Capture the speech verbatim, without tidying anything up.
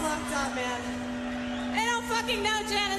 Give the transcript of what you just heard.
long time, man. They don't fucking know Janet